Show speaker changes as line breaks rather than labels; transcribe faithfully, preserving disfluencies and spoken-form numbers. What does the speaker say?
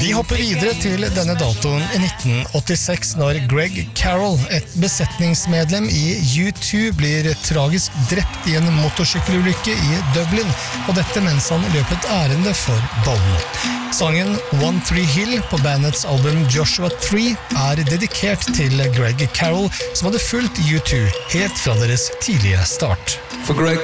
Vi hopper videre til denne datoen i nitten åttiseks når Greg Carroll, et besetningsmedlem i U to, blir tragisk drept i en motorsykkelulykke i Dublin, og dette mens han løpet ærende for ballen. Sangen One Tree Hill på bandets album Joshua tre er dedikert til Greg Carroll, som hadde fulgt U to helt fra deres tidlige start.
For Greg